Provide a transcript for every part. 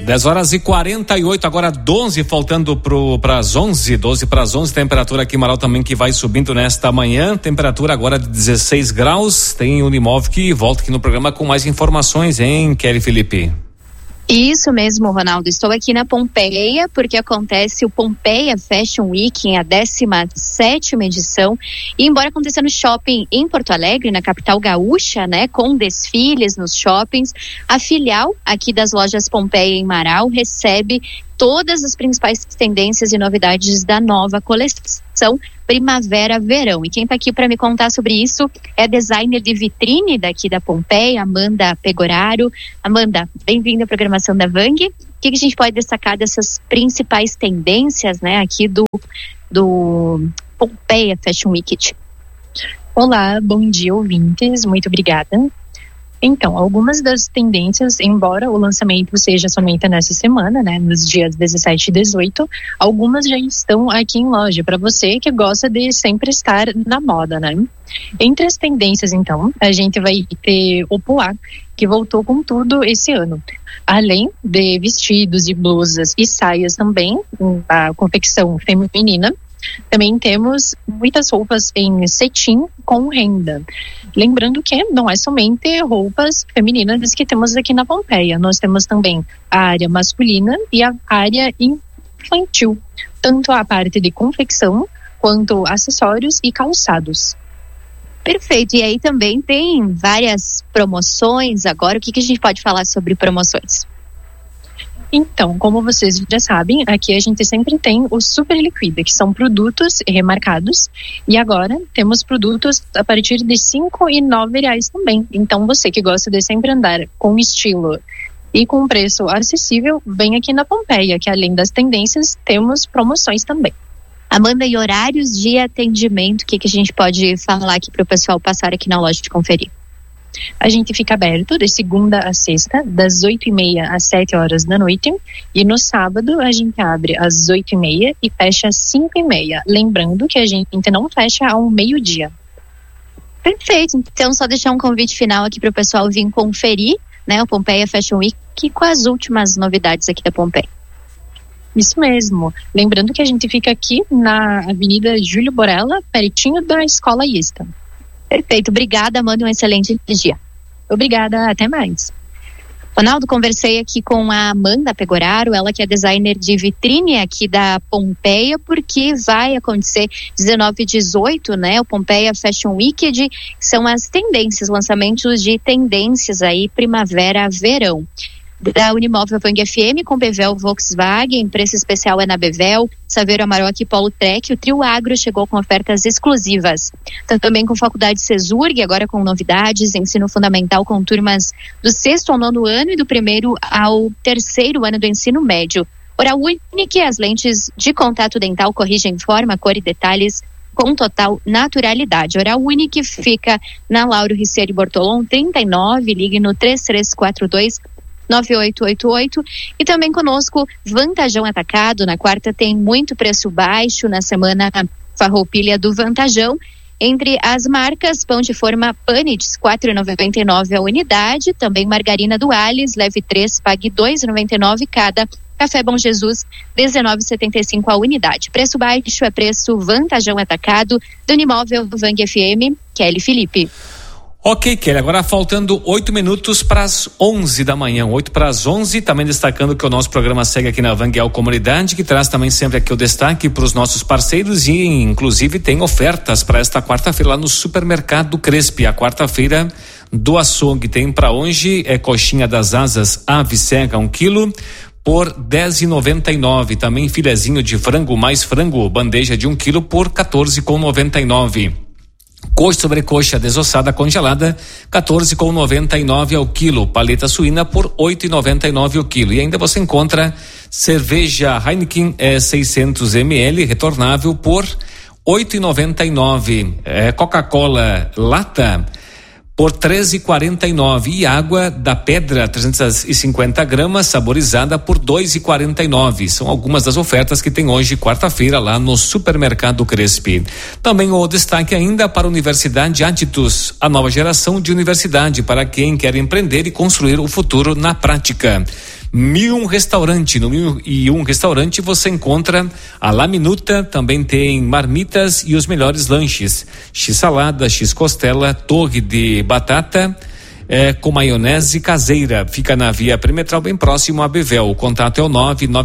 10h48, agora 12, faltando para as 11, 12 para as 11, temperatura aqui em Marau também que vai subindo nesta manhã, temperatura agora de 16 graus, tem Unimóvel que volta aqui no programa com mais informações, hein, Kelly Felipe? Isso mesmo, Ronaldo. Estou aqui na Pompeia porque acontece o Pompeia Fashion Week em a 17ª edição. E embora aconteça no shopping em Porto Alegre, na capital gaúcha, né, com desfiles nos shoppings, a filial aqui das lojas Pompeia em Marau recebe todas as principais tendências e novidades da nova coleção Primavera-Verão. E quem está aqui para me contar sobre isso é a designer de vitrine daqui da Pompeia, Amanda Pegoraro. Amanda, bem-vinda à programação da Vang. O que a gente pode destacar dessas principais tendências, né, aqui do Pompeia Fashion Week? Olá, bom dia, ouvintes. Muito obrigada. Então, algumas das tendências, embora o lançamento seja somente nessa semana, né, nos dias 17 e 18, algumas já estão aqui em loja, para você que gosta de sempre estar na moda, né? Entre as tendências, então, a gente vai ter o Poá, que voltou com tudo esse ano. Além de vestidos e blusas e saias também, a confecção feminina, também temos muitas roupas em cetim com renda. Lembrando que não é somente roupas femininas que temos aqui na Pompeia. Nós temos também a área masculina e a área infantil. Tanto a parte de confecção quanto acessórios e calçados. Perfeito. E aí também tem várias promoções agora. O que a gente pode falar sobre promoções? Então, como vocês já sabem, aqui a gente sempre tem o Super Liquida, que são produtos remarcados, e agora temos produtos a partir de R$5 e R$9 também. Então, você que gosta de sempre andar com estilo e com preço acessível, vem aqui na Pompeia, que além das tendências, temos promoções também. Amanda, e horários de atendimento, o que a gente pode falar aqui para o pessoal passar aqui na loja de conferir? A gente fica aberto de segunda a sexta, das 8h30 às 7 horas da noite, e no sábado a gente abre às 8h30 e fecha às 5h30. Lembrando que a gente não fecha ao meio-dia. Perfeito. Então, só deixar um convite final aqui para o pessoal vir conferir, né, o Pompeia Fashion Week com as últimas novidades aqui da Pompeia. Isso mesmo. Lembrando que a gente fica aqui na Avenida Júlio Borella, pertinho da Escola Ista. Perfeito, obrigada, Amanda, um excelente dia. Obrigada, até mais. Ronaldo, conversei aqui com a Amanda Pegoraro, ela que é designer de vitrine aqui da Pompeia, porque vai acontecer 19 e 18, né, o Pompeia Fashion Weekend, são as tendências, lançamentos de tendências aí, primavera-verão. Da Unimóvel Vang FM, com Bevel Volkswagen, preço especial é na Bevel, Saveiro Amarok e Polo Trek, o Trio Agro chegou com ofertas exclusivas. Também com Faculdade Cesurg, agora com novidades, ensino fundamental com turmas do 6º ao 9º ano e do 1º ao 3º ano do ensino médio. Oral Unique, as lentes de contato dental corrigem forma, cor e detalhes com total naturalidade. Oral Unique fica na Lauro Riccieri Bortolom 39, ligue no 3342-9888 e também conosco Vantajão Atacado. Na quarta tem muito preço baixo, na semana Farroupilha do Vantajão. Entre as marcas, pão de forma Panides, R$ 4,99 a unidade, também margarina do Alice, leve 3, pague R$ 2,99 cada. Café Bom Jesus, R$ 19,75 a unidade. Preço baixo é preço Vantajão Atacado, do Unimóvel Vang FM, Kelly Felipe. Ok, Kelly, agora faltando 8 minutos para as 11 da manhã, 8 para as 11, também destacando que o nosso programa segue aqui na Vang Comunidade, que traz também sempre aqui o destaque para os nossos parceiros e inclusive tem ofertas para esta quarta-feira lá no Supermercado Crespi, a quarta-feira do açougue. Tem para hoje coxinha das asas ave cega 1 quilo por R$ 10,99, também filezinho de frango mais frango, bandeja de 1 quilo por R$ 14,99. Coxa sobre coxa desossada congelada, R$ 14,99 ao quilo. Paleta suína por R$ 8,99 ao quilo. E ainda você encontra cerveja Heineken 600 ml retornável por R$ 8,99. Coca-Cola lata por R$ 13,49 e água da Pedra 350 gramas saborizada por R$ 2,49. São algumas das ofertas que tem hoje, quarta-feira, lá no Supermercado Crespi. Também o destaque ainda para a Universidade Aditus, a nova geração de universidade para quem quer empreender e construir o futuro na prática. 1001 Restaurante. No 1001 Restaurante você encontra a La Minuta, também tem marmitas e os melhores lanches. X-salada, X-costela, torre de batata, com maionese caseira. Fica na Via Perimetral, bem próximo a Bevel. O contato é o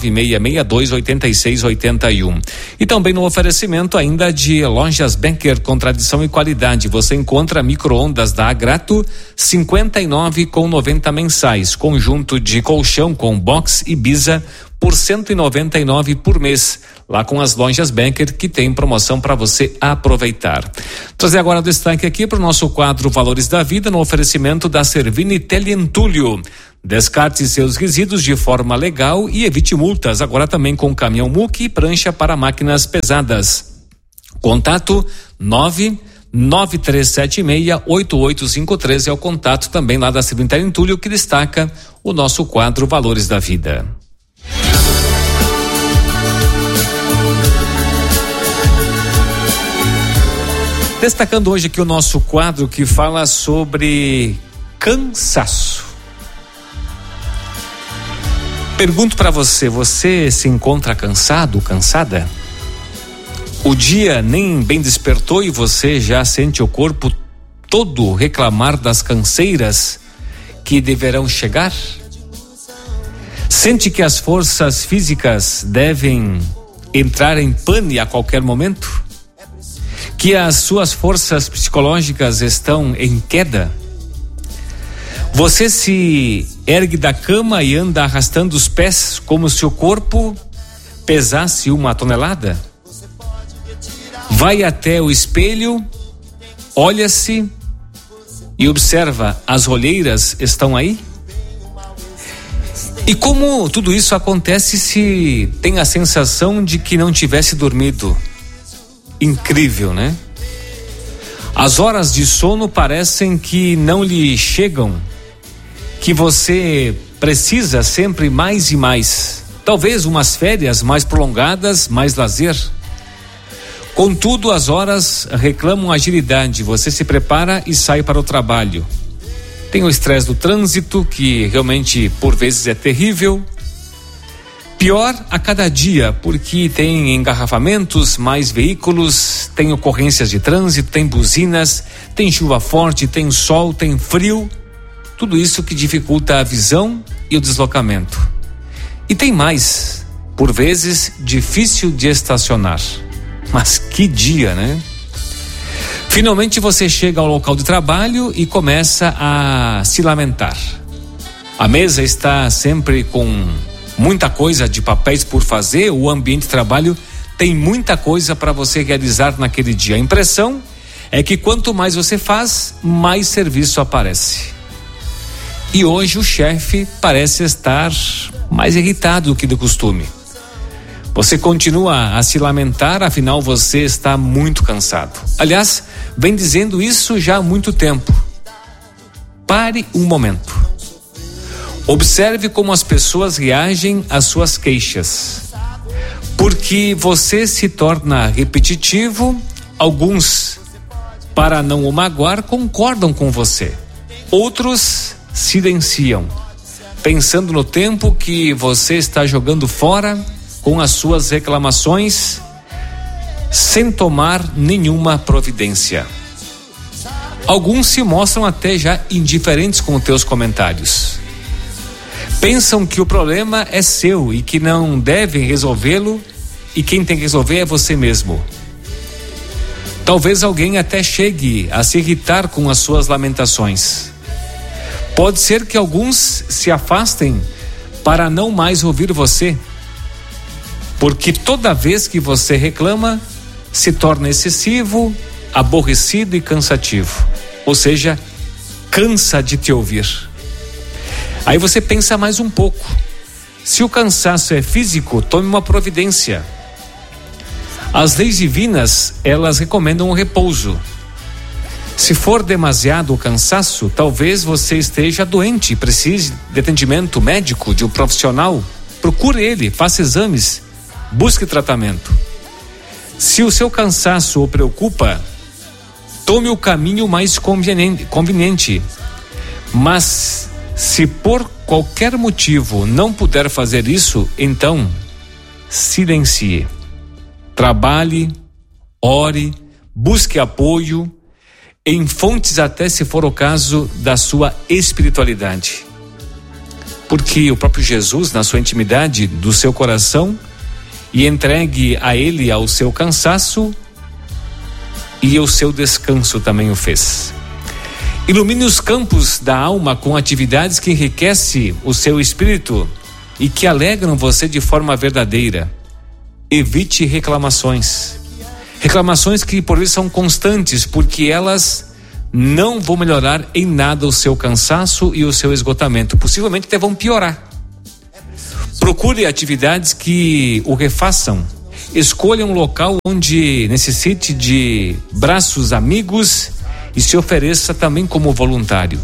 996628681. E também no oferecimento ainda de Lojas Becker, com tradição e qualidade. Você encontra micro-ondas da Agrato, 59,90 mensais. Conjunto de colchão com box e bisa por 199 por mês, lá com as Lojas Becker, que tem promoção para você aproveitar. Trazer agora o destaque aqui para o nosso quadro Valores da Vida, no oferecimento da Servini Teleentulho. Descarte seus resíduos de forma legal e evite multas, agora também com caminhão muque e prancha para máquinas pesadas. Contato 993768853 é o contato também lá da Servini Teleentulho, que destaca o nosso quadro Valores da Vida. Destacando hoje aqui o nosso quadro que fala sobre cansaço. Pergunto para você se encontra cansado, cansada? O dia nem bem despertou e você já sente o corpo todo reclamar das canseiras que deverão chegar? Sente que as forças físicas devem entrar em pane a qualquer momento? Que as suas forças psicológicas estão em queda? Você se ergue da cama e anda arrastando os pés como se o corpo pesasse 1 tonelada? Vai até o espelho, olha-se e observa: as olheiras estão aí? E como tudo isso acontece se tem a sensação de que não tivesse dormido? Incrível, né? As horas de sono parecem que não lhe chegam, que você precisa sempre mais e mais. Talvez umas férias mais prolongadas, mais lazer. Contudo, as horas reclamam agilidade. Você se prepara e sai para o trabalho. Tem o estresse do trânsito, que realmente por vezes é terrível. Pior a cada dia, porque tem engarrafamentos, mais veículos, tem ocorrências de trânsito, tem buzinas, tem chuva forte, tem sol, tem frio. Tudo isso que dificulta a visão e o deslocamento. E tem mais, por vezes difícil de estacionar. Mas que dia, né? Finalmente você chega ao local de trabalho e começa a se lamentar. A mesa está sempre com muita coisa de papéis por fazer, o ambiente de trabalho tem muita coisa para você realizar naquele dia. A impressão é que quanto mais você faz, mais serviço aparece. E hoje o chefe parece estar mais irritado do que de costume. Você continua a se lamentar, afinal você está muito cansado. Aliás, vem dizendo isso já há muito tempo. Pare um momento. Observe como as pessoas reagem às suas queixas. Porque você se torna repetitivo, alguns, para não o magoar, concordam com você. Outros silenciam, pensando no tempo que você está jogando fora com as suas reclamações, sem tomar nenhuma providência. Alguns se mostram até já indiferentes com os teus comentários. Pensam que o problema é seu e que não devem resolvê-lo, e quem tem que resolver é você mesmo. Talvez alguém até chegue a se irritar com as suas lamentações. Pode ser que alguns se afastem para não mais ouvir você, porque toda vez que você reclama, se torna excessivo, aborrecido e cansativo. Ou seja, cansa de te ouvir. Aí você pensa mais um pouco. Se o cansaço é físico, tome uma providência. As leis divinas, elas recomendam o repouso. Se for demasiado o cansaço, talvez você esteja doente e precise de atendimento médico de um profissional. Procure ele, faça exames, busque tratamento. Se o seu cansaço o preocupa, tome o caminho mais conveniente. Mas Se por qualquer motivo não puder fazer isso, então silencie. Trabalhe, ore, busque apoio em fontes, até se for o caso, da sua espiritualidade. Porque o próprio Jesus, na sua intimidade do seu coração, e entregue a Ele ao seu cansaço e o seu descanso também o fez. Ilumine os campos da alma com atividades que enriquecem o seu espírito e que alegram você de forma verdadeira. Evite reclamações. Reclamações que por vezes são constantes, porque elas não vão melhorar em nada o seu cansaço e o seu esgotamento. Possivelmente até vão piorar. Procure atividades que o refaçam. Escolha um local onde necessite de braços amigos e se ofereça também como voluntário.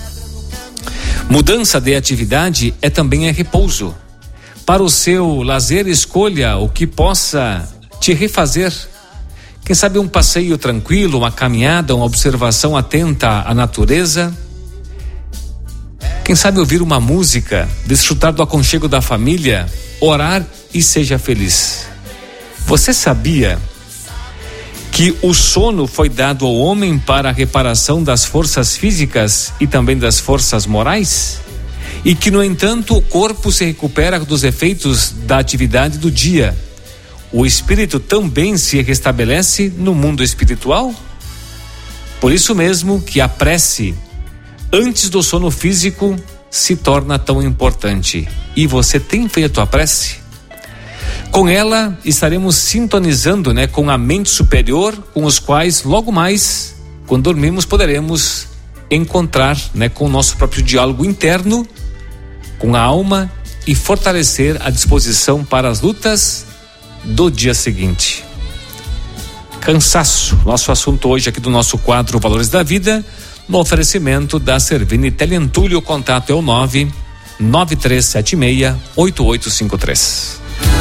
Mudança de atividade também é repouso. Para o seu lazer, escolha o que possa te refazer. Quem sabe um passeio tranquilo, uma caminhada, uma observação atenta à natureza. Quem sabe ouvir uma música, desfrutar do aconchego da família, orar e seja feliz. Você sabia que o sono foi dado ao homem para a reparação das forças físicas e também das forças morais? E que, no entanto, o corpo se recupera dos efeitos da atividade do dia. O espírito também se restabelece no mundo espiritual? Por isso mesmo que a prece, antes do sono físico, se torna tão importante. E você tem feito a prece? Com ela estaremos sintonizando, com a mente superior, com os quais logo mais, quando dormirmos, poderemos encontrar, com o nosso próprio diálogo interno, com a alma, e fortalecer a disposição para as lutas do dia seguinte. Cansaço, nosso assunto hoje aqui do nosso quadro Valores da Vida, no oferecimento da Servini Telentulho. O contato é o 99376-8853.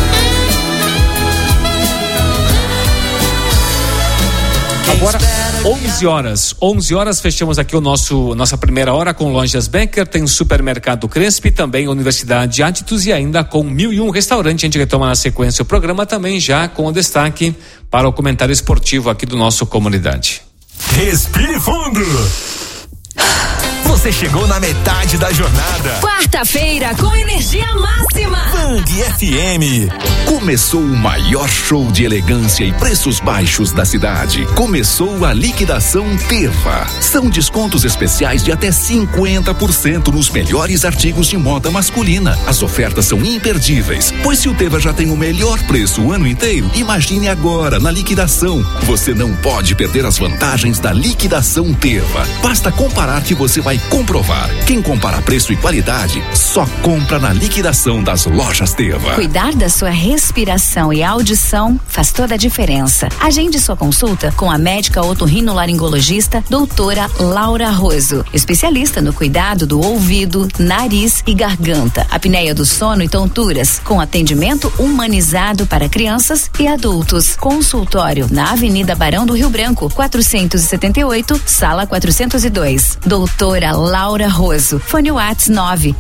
Agora 11 horas, fechamos aqui nossa primeira hora com Lojas Becker, tem Supermercado Crespi, também Universidade Atitudes e ainda com 1001 Restaurante. A gente retoma na sequência o programa também já com o destaque para o comentário esportivo aqui do nosso Comunidade. Respire fundo! Você chegou na metade da jornada. Quarta-feira com energia máxima. Band FM. Começou o maior show de elegância e preços baixos da cidade. Começou a liquidação Teva. São descontos especiais de até 50% nos melhores artigos de moda masculina. As ofertas são imperdíveis, pois se o Teva já tem o melhor preço o ano inteiro, imagine agora na liquidação. Você não pode perder as vantagens da liquidação Teva. Basta comparar que você vai comprovar. Quem compara preço e qualidade só compra na liquidação das lojas Teva. Cuidar da sua respiração e audição faz toda a diferença. Agende sua consulta com a médica otorrinolaringologista doutora Laura Roso, especialista no cuidado do ouvido, nariz e garganta, apneia do sono e tonturas, com atendimento humanizado para crianças e adultos. Consultório na Avenida Barão do Rio Branco, 478, sala 402. Doutora Laura Roso. Fone WhatsApp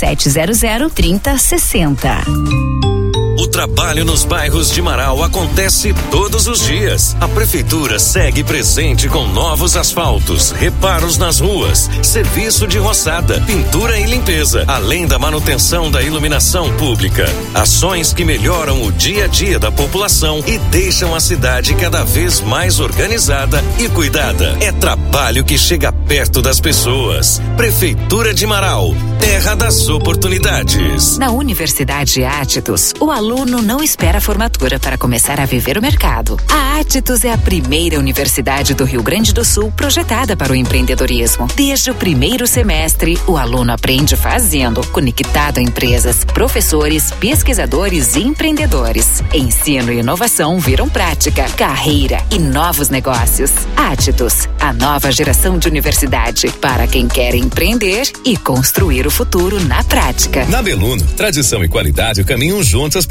99700-3060. O trabalho nos bairros de Marau acontece todos os dias. A prefeitura segue presente com novos asfaltos, reparos nas ruas, serviço de roçada, pintura e limpeza, além da manutenção da iluminação pública. Ações que melhoram o dia a dia da população e deixam a cidade cada vez mais organizada e cuidada. É trabalho que chega perto das pessoas. Prefeitura de Marau, terra das oportunidades. Na Universidade Atitudes, o aluno não espera a formatura para começar a viver o mercado. A Atitudes é a primeira universidade do Rio Grande do Sul projetada para o empreendedorismo. Desde o primeiro semestre, o aluno aprende fazendo, conectado a empresas, professores, pesquisadores e empreendedores. Ensino e inovação viram prática, carreira e novos negócios. Atitudes, a nova geração de universidade para quem quer empreender e construir o futuro na prática. Na Beluno, tradição e qualidade caminham juntas para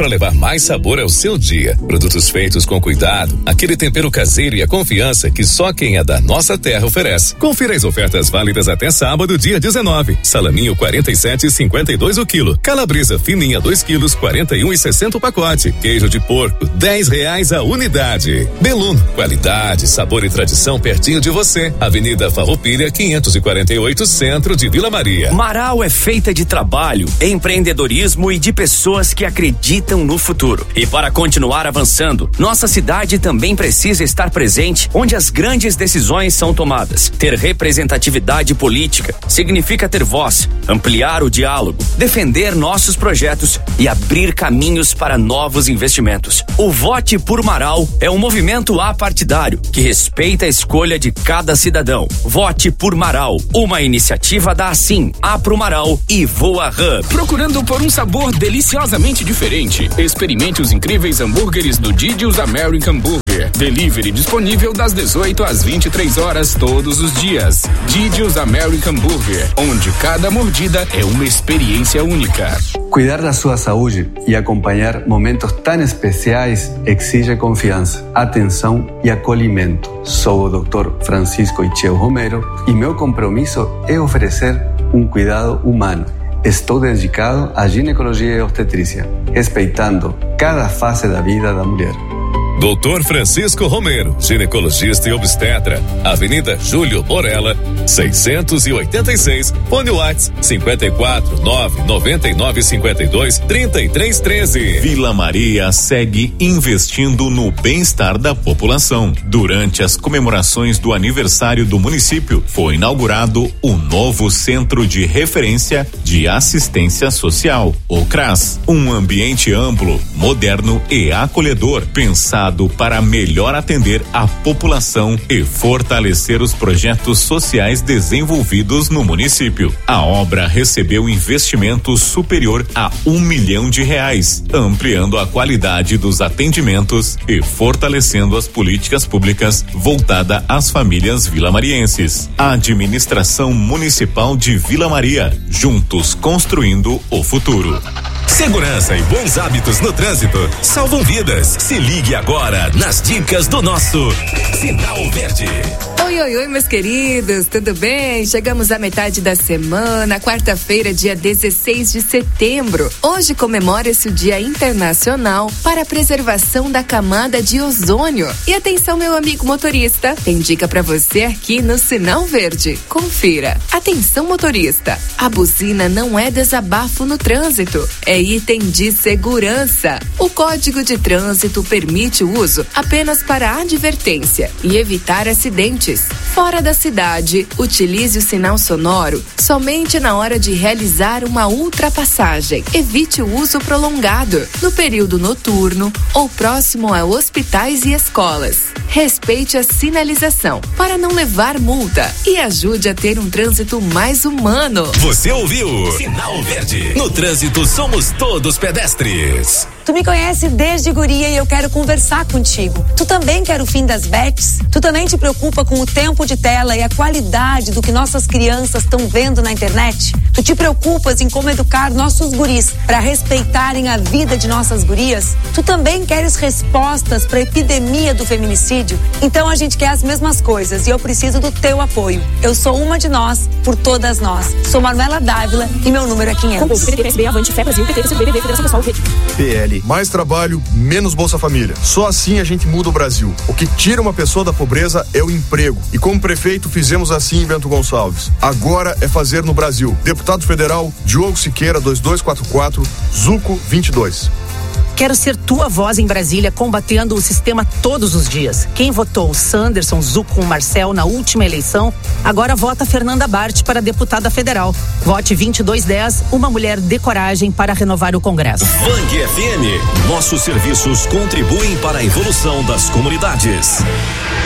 para levar mais sabor ao seu dia. Produtos feitos com cuidado, aquele tempero caseiro e a confiança que só quem é da nossa terra oferece. Confira as ofertas válidas até sábado, dia 19. Salaminho 47,52 o quilo. Calabresa fininha 2 quilos 41,60 o pacote. Queijo de porco R$10 a unidade. Beluno, qualidade, sabor e tradição pertinho de você. Avenida Farroupilha 548, centro de Vila Maria. Marau é feita de trabalho, empreendedorismo e de pessoas que acreditam no futuro. E para continuar avançando, nossa cidade também precisa estar presente onde as grandes decisões são tomadas. Ter representatividade política significa ter voz, ampliar o diálogo, defender nossos projetos e abrir caminhos para novos investimentos. O Vote por Marau é um movimento apartidário que respeita a escolha de cada cidadão. Vote por Marau, uma iniciativa da Assim, Apro Marau e Voa Hub. Procurando por um sabor deliciosamente diferente? Experimente os incríveis hambúrgueres do Didi's American Burger. Delivery disponível das 18 às 23 horas todos os dias. Didi's American Burger, onde cada mordida é uma experiência única. Cuidar da sua saúde e acompanhar momentos tão especiais exige confiança, atenção e acolhimento. Sou o Dr. Francisco Icheu Romero e meu compromisso é oferecer um cuidado humano. Estou dedicado à ginecologia e obstetrícia, respeitando cada fase da vida da mulher. Dr. Francisco Romero, ginecologista e obstetra, Avenida Júlio Borella, 686, fone WhatsApp 549-9952-3313. Vila Maria segue investindo no bem-estar da população. Durante as comemorações do aniversário do município, foi inaugurado o novo Centro de Referência de Assistência Social, o CRAS, um ambiente amplo, moderno e acolhedor, pensado para melhor atender a população e fortalecer os projetos sociais desenvolvidos no município. A obra recebeu investimento superior a R$1 milhão, ampliando a qualidade dos atendimentos e fortalecendo as políticas públicas voltada às famílias vilamarienses. A Administração Municipal de Vila Maria, juntos construindo o futuro. Segurança e bons hábitos no trânsito salvam vidas. Se ligue agora nas dicas do nosso Sinal Verde. Oi, meus queridos, tudo bem? Chegamos à metade da semana, quarta-feira, dia 16 de setembro. Hoje comemora-se o Dia Internacional para a Preservação da Camada de Ozônio. E atenção, meu amigo motorista, tem dica pra você aqui no Sinal Verde. Confira. Atenção, motorista, a buzina não é desabafo no trânsito, é item de segurança. O Código de Trânsito permite o uso apenas para advertência e evitar acidentes. Fora da cidade, utilize o sinal sonoro somente na hora de realizar uma ultrapassagem. Evite o uso prolongado no período noturno ou próximo a hospitais e escolas. Respeite a sinalização para não levar multa e ajude a ter um trânsito mais humano. Você ouviu? Sinal Verde. No trânsito somos todos pedestres. Tu me conhece desde guria e eu quero conversar contigo. Tu também quer o fim das bets? Tu também te preocupa com o tempo de tela e a qualidade do que nossas crianças estão vendo na internet? Tu te preocupas em como educar nossos guris para respeitarem a vida de nossas gurias? Tu também queres respostas para a epidemia do feminicídio? Então a gente quer as mesmas coisas e eu preciso do teu apoio. Eu sou uma de nós, por todas nós. Sou Manuela Dávila e meu número é 500. PL. Mais trabalho, menos Bolsa Família. Só assim a gente muda o Brasil. O que tira uma pessoa da pobreza é o emprego. E como prefeito fizemos assim em Bento Gonçalves. Agora é fazer no Brasil. Deputado Federal, Diogo Siqueira, 2244, Zuco 22. Quero ser tua voz em Brasília, combatendo o sistema todos os dias. Quem votou Sanderson, Zuco com Marcel na última eleição, agora vota Fernanda Bart para deputada federal. Vote 2210, uma mulher de coragem para renovar o Congresso. Vang FM, nossos serviços contribuem para a evolução das comunidades.